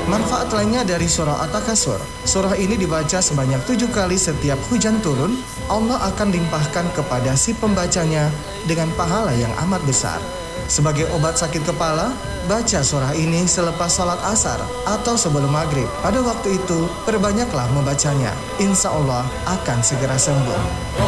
Manfaat lainnya dari surah At-Takasur. Surah ini dibaca sebanyak 7 kali setiap hujan turun. Allah akan limpahkan kepada si pembacanya dengan pahala yang amat besar. Sebagai obat sakit kepala, baca surah ini selepas sholat asar atau sebelum maghrib. Pada waktu itu, perbanyaklah membacanya. Insya Allah akan segera sembuh.